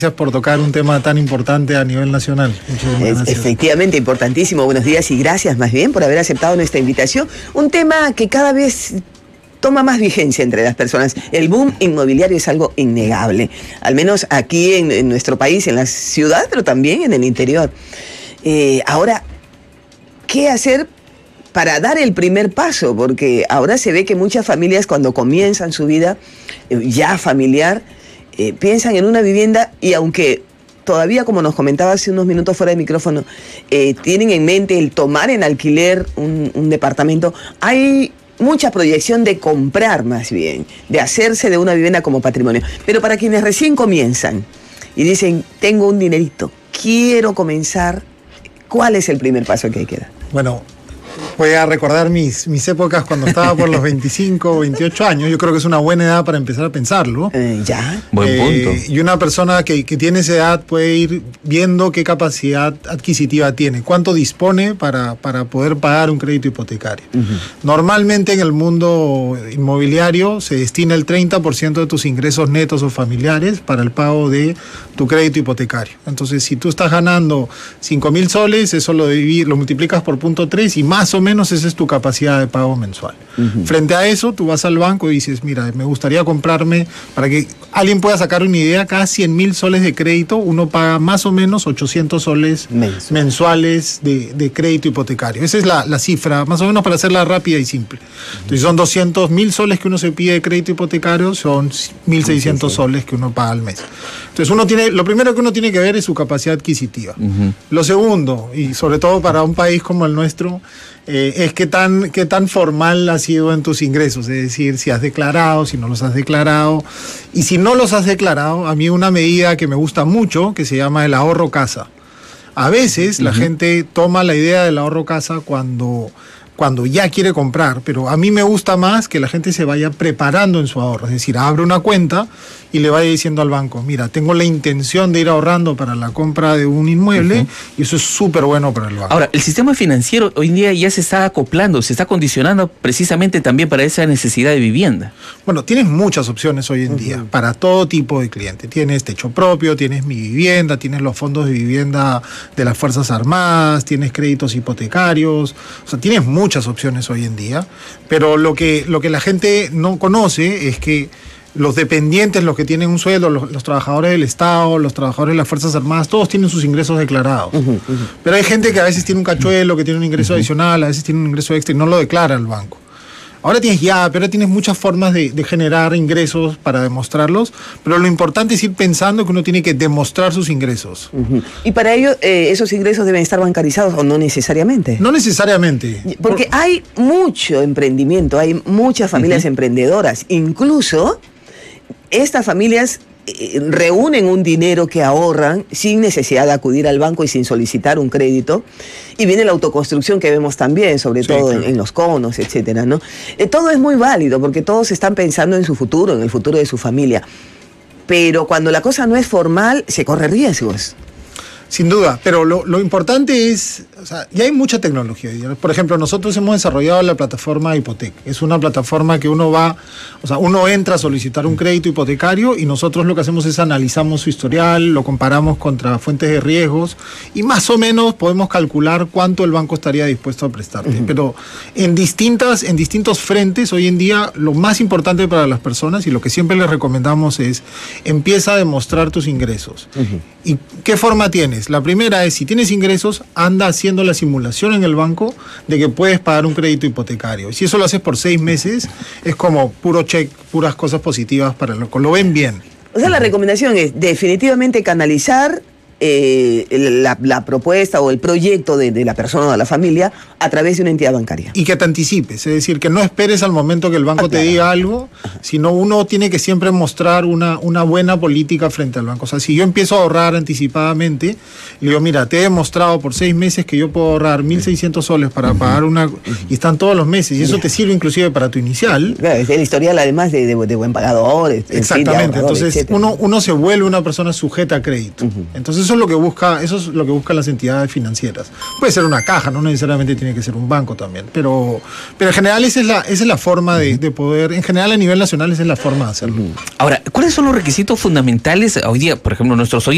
Gracias por tocar un tema tan importante a nivel nacional. Muchísimas gracias. Efectivamente, importantísimo. Buenos días y gracias más bien por haber aceptado nuestra invitación. Un tema que cada vez toma más vigencia entre las personas. El boom inmobiliario es algo innegable, al menos aquí en nuestro país, en la ciudad, pero también en el interior. Ahora, ¿qué hacer para dar el primer paso? Porque ahora se ve que muchas familias, cuando comienzan su vida ya familiar, piensan en una vivienda, y aunque todavía, como nos comentaba hace unos minutos fuera de micrófono, tienen en mente el tomar en alquiler un departamento, hay mucha proyección de comprar, más bien, de hacerse de una vivienda como patrimonio. Pero para quienes recién comienzan y dicen, tengo un dinerito, quiero comenzar, ¿cuál es el primer paso que hay que dar? Bueno, voy a recordar mis épocas cuando estaba por los 25 o 28 años. Yo creo que es una buena edad para empezar a pensarlo. Ya. Buen punto. Y una persona que tiene esa edad puede ir viendo qué capacidad adquisitiva tiene, cuánto dispone para poder pagar un crédito hipotecario. Normalmente en el mundo inmobiliario se destina el 30% de tus ingresos netos o familiares para el pago de tu crédito hipotecario. Entonces, si tú estás ganando 5.000 soles, eso lo multiplicas por 0.3 y más o menos esa es tu capacidad de pago mensual. Frente a eso, tú vas al banco y dices, mira, me gustaría comprarme, para que alguien pueda sacar una idea, cada 100.000 soles de crédito, uno paga más o menos 800 soles mensuales de crédito hipotecario. Esa es la cifra, más o menos, para hacerla rápida y simple. Entonces son 200.000 soles que uno se pide de crédito hipotecario, son 1.600 soles que uno paga al mes. Entonces lo primero que uno tiene que ver es su capacidad adquisitiva. Lo segundo, y sobre todo para un país como el nuestro, es qué tan formal ha sido en tus ingresos, es decir, si has declarado, si no los has declarado, y si no los has declarado, a mí una medida que me gusta mucho, que se llama el ahorro casa. A veces la gente toma la idea del ahorro casa cuando ya quiere comprar, pero a mí me gusta más que la gente se vaya preparando en su ahorro, es decir, abre una cuenta y le vaya diciendo al banco, mira, tengo la intención de ir ahorrando para la compra de un inmueble, y eso es súper bueno para el banco. Ahora, el sistema financiero hoy en día ya se está acoplando, se está condicionando precisamente también para esa necesidad de vivienda. Bueno, tienes muchas opciones hoy en día para todo tipo de cliente. Tienes techo propio, tienes Mi Vivienda, tienes los fondos de vivienda de las Fuerzas Armadas, tienes créditos hipotecarios, o sea, tienes muchas opciones hoy en día, pero lo que la gente no conoce es que los dependientes, los que tienen un sueldo, los trabajadores del Estado, los trabajadores de las Fuerzas Armadas, todos tienen sus ingresos declarados. Pero hay gente que a veces tiene un cachuelo, que tiene un ingreso adicional, a veces tiene un ingreso extra y no lo declara al banco. Ahora tienes muchas formas de generar ingresos para demostrarlos, pero lo importante es ir pensando que uno tiene que demostrar sus ingresos. Y para ello, ¿esos ingresos deben estar bancarizados o no necesariamente? No necesariamente. Porque hay mucho emprendimiento, hay muchas familias emprendedoras. Incluso estas familias reúnen un dinero que ahorran sin necesidad de acudir al banco y sin solicitar un crédito, y viene la autoconstrucción que vemos también, sobre todo claro, en los conos, etcétera, ¿no? Todo es muy válido porque todos están pensando en su futuro, en el futuro de su familia, pero cuando la cosa no es formal se corre riesgos. Sin duda, pero lo importante es, o sea, ya hay mucha tecnología. Por ejemplo, nosotros hemos desarrollado la plataforma Hipotec. Es una plataforma que uno entra a solicitar un crédito hipotecario y nosotros lo que hacemos es analizamos su historial, lo comparamos contra fuentes de riesgos y más o menos podemos calcular cuánto el banco estaría dispuesto a prestarte. Pero en distintos frentes, hoy en día, lo más importante para las personas y lo que siempre les recomendamos es empieza a demostrar tus ingresos. ¿Y qué forma tienes? La primera es, si tienes ingresos, anda haciendo la simulación en el banco de que puedes pagar un crédito hipotecario. Si eso lo haces por 6 meses, es como puro check, puras cosas positivas para lo ven bien. O sea, la recomendación es definitivamente canalizar la propuesta o el proyecto de la persona o de la familia a través de una entidad bancaria. Y que te anticipes, es decir, que no esperes al momento que el banco te diga algo, sino uno tiene que siempre mostrar una buena política frente al banco. O sea, si yo empiezo a ahorrar anticipadamente, le digo, mira, te he demostrado por 6 meses que yo puedo ahorrar 1.600 soles para pagar y están todos los meses, y eso te sirve inclusive para tu inicial. Claro, es el historial además de buen pagador. Exactamente, entonces uno se vuelve una persona sujeta a crédito. Entonces eso es lo que buscan las entidades financieras. Puede ser una caja, no necesariamente tiene que ser un banco también, pero en general esa es la forma de poder, en general a nivel nacional esa es la forma de hacerlo. Ahora, ¿cuáles son los requisitos fundamentales hoy día? Por ejemplo, nuestros oyentes